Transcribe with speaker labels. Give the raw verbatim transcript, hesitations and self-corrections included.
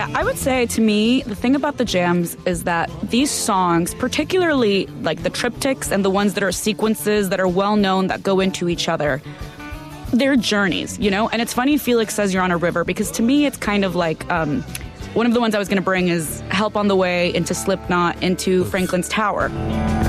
Speaker 1: Yeah, I would say to me, the thing about the jams is that these songs, particularly like the triptychs and the ones that are sequences that are well known that go into each other, they're journeys, you know? And it's funny Felix says you're on a river, because to me it's kind of like, um, one of the ones I was going to bring is Help on the Way, into Slipknot, into Franklin's Tower.